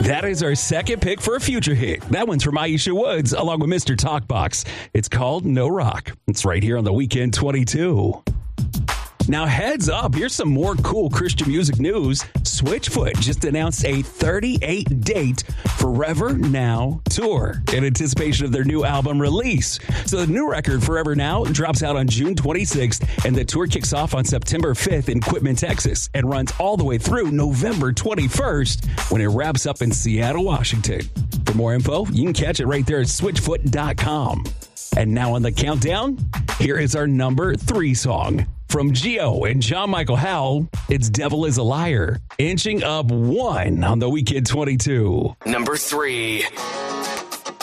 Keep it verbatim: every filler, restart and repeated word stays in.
That is our second pick for a future hit. That one's from Aisha Woods, along with Mister Talkbox. It's called No Rock. It's right here on the Weekend twenty-two. Now, heads up, here's some more cool Christian music news. Switchfoot just announced a thirty-eight date Forever Now tour in anticipation of their new album release. So the new record, Forever Now, drops out on June twenty-sixth, and the tour kicks off on September fifth in Quitman, Texas, and runs all the way through November twenty-first when it wraps up in Seattle, Washington. For more info, you can catch it right there at switchfoot dot com. And now on the countdown, here is our number three song. From Gio and John Michael Howell, it's Devil is a Liar, inching up one on the Weekend twenty-two. Number three.